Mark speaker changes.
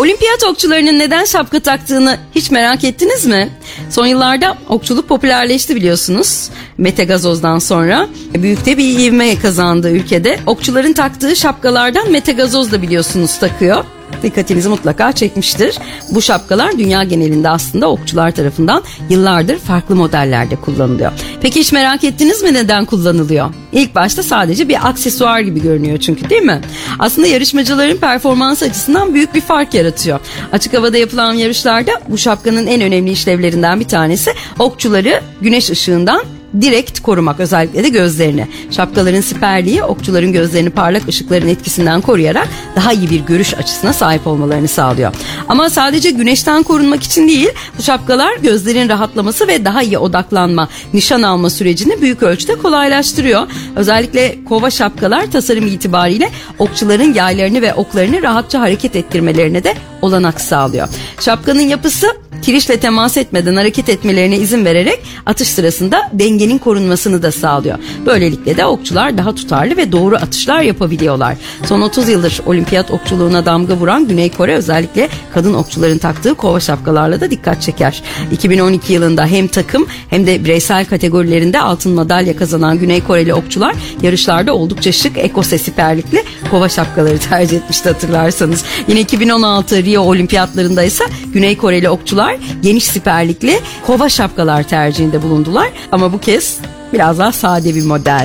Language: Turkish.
Speaker 1: Olimpiyat okçularının neden şapka taktığını hiç merak ettiniz mi? Son yıllarda okçuluk popülerleşti biliyorsunuz. Metagazoz'dan sonra büyük de bir ivme kazandı ülkede. Okçuların taktığı şapkalardan Metagazoz da biliyorsunuz takıyor. Dikkatinizi mutlaka çekmiştir. Bu şapkalar dünya genelinde aslında okçular tarafından yıllardır farklı modellerde kullanılıyor. Peki hiç merak ettiniz mi neden kullanılıyor? İlk başta sadece bir aksesuar gibi görünüyor çünkü, değil mi? Aslında yarışmacıların performans açısından büyük bir fark yaratıyor. Açık havada yapılan yarışlarda bu şapkanın en önemli işlevlerinden bir tanesi okçuları güneş ışığından direkt korumak, özellikle de gözlerini. Şapkaların siperliği okçuların gözlerini parlak ışıkların etkisinden koruyarak daha iyi bir görüş açısına sahip olmalarını sağlıyor. Ama sadece güneşten korunmak için değil, bu şapkalar gözlerin rahatlaması ve daha iyi odaklanma, nişan alma sürecini büyük ölçüde kolaylaştırıyor. Özellikle kova şapkalar tasarım itibariyle okçuların yaylarını ve oklarını rahatça hareket ettirmelerine de olanak sağlıyor. Şapkanın yapısı kirişle temas etmeden hareket etmelerine izin vererek atış sırasında dengenin korunmasını da sağlıyor. Böylelikle de okçular daha tutarlı ve doğru atışlar yapabiliyorlar. Son 30 yıldır olimpiyat okçuluğuna damga vuran Güney Kore özellikle kadın okçuların taktığı kova şapkalarla da dikkat çeker. 2012 yılında hem takım hem de bireysel kategorilerinde altın madalya kazanan Güney Koreli okçular yarışlarda oldukça şık ekose siperlikli kova şapkaları tercih etmişti, hatırlarsanız. Yine 2016 Rio Olimpiyatlarında ise Güney Koreli okçular geniş siperlikli kova şapkalar tercihinde bulundular. Ama bu kez biraz daha sade bir model.